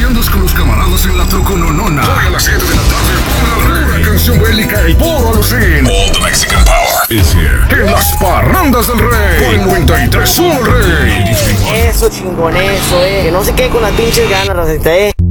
andas con los camaradas en la trocononona. Hoy a las 7 de la tarde, pura canción bélica y puro alucín. All the Mexican power is here. En las parrandas del rey. Por el 93.1 el rey. Eso, chingón, eso, Que no se quede con las pinches ganas, Rosita,